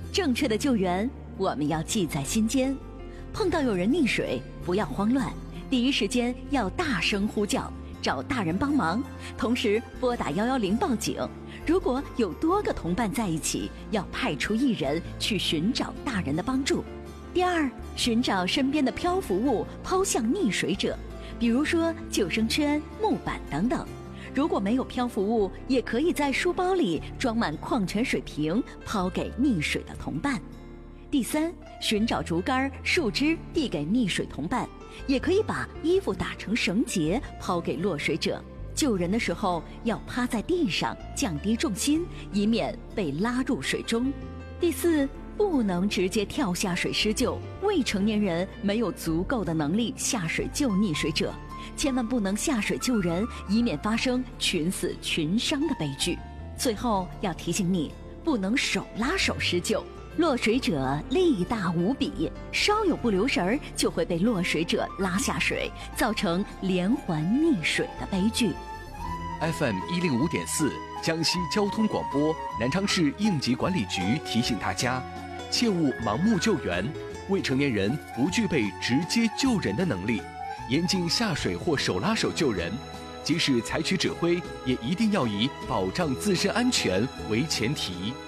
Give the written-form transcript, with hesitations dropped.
正确的救援我们要记在心间。碰到有人溺水，不要慌乱，第一时间要大声呼叫，找大人帮忙，同时拨打110报警。如果有多个同伴在一起，要派出一人去寻找大人的帮助。第二，寻找身边的漂浮物抛向溺水者，比如说救生圈、木板等等。如果没有漂浮物，也可以在书包里装满矿泉水瓶，抛给溺水的同伴。第三，寻找竹竿、树枝递给溺水同伴，也可以把衣服打成绳结抛给落水者。救人的时候要趴在地上，降低重心，以免被拉入水中。第四，不能直接跳下水施救，未成年人没有足够的能力下水救溺水者，千万不能下水救人，以免发生群死群伤的悲剧。最后要提醒你，不能手拉手施救，落水者力大无比，稍有不留神儿就会被落水者拉下水，造成连环溺水的悲剧。 FM 105.4江西交通广播南昌市应急管理局提醒大家，切勿盲目救援，未成年人不具备直接救人的能力，严禁下水或手拉手救人。即使采取指挥，也一定要以保障自身安全为前提。